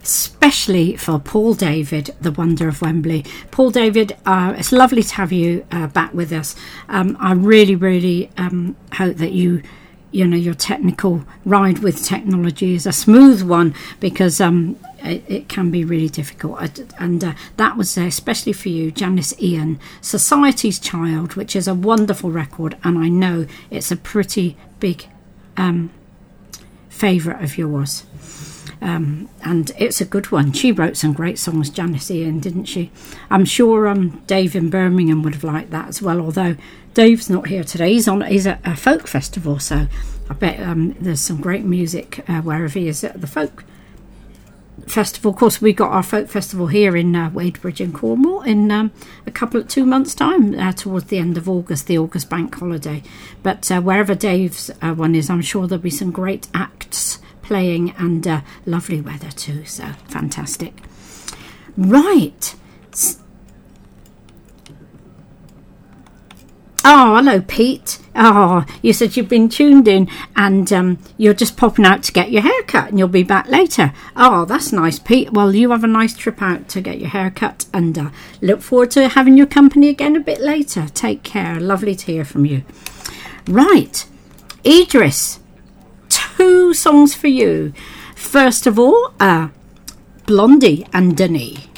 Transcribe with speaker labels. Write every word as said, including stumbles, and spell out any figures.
Speaker 1: especially for Paul David, the Wonder of Wembley. Paul David, uh, it's lovely to have you uh, back with us. Um, I really, really um, hope that you, you know, your technical ride with technology is a smooth one, because um, it, it can be really difficult. And uh, that was uh, especially for you, Janice Ian, Society's Child, which is a wonderful record, and I know it's a pretty big um, favourite of yours. Um, and it's a good one. She wrote some great songs, Janice Ian, didn't she? I'm sure um, Dave in Birmingham would have liked that as well, although Dave's not here today. He's on he's at a folk festival, so I bet um, there's some great music uh, wherever he is at the folk festival. Of course, we got our folk festival here in uh, Wadebridge in Cornwall in um, a couple of two months time, uh, towards the end of August, the August bank holiday. But uh, wherever Dave's uh, one is, I'm sure there'll be some great acts playing, and uh, lovely weather too, so fantastic. Right. Oh, hello, Pete. Oh, you said you've been tuned in, and um, you're just popping out to get your hair cut, and you'll be back later. Oh, that's nice, Pete. Well, you have a nice trip out to get your hair cut, and uh, look forward to having your company again a bit later. Take care. Lovely to hear from you. Right. Idris, two songs for you. First of all, uh, Blondie and Denis.